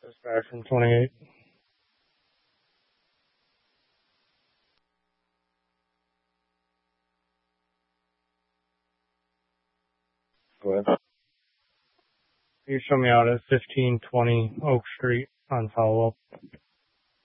Dispatch from 28. Go ahead. You show me out at 1520 Oak Street on follow-up.